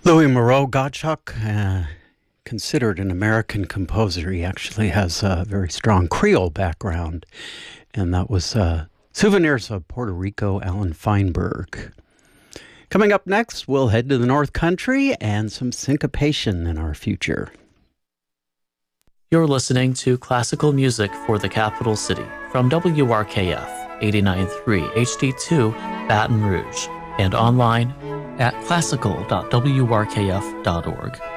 Louis Moreau Gottschalk, considered an American composer. He actually has a very strong Creole background, and that was Souvenirs of Puerto Rico, Alan Feinberg. Coming up next, we'll head to the North Country and some syncopation in our future. You're listening to classical music for the capital city from WRKF 89.3 HD2 Baton Rouge and online at classical.wrkf.org.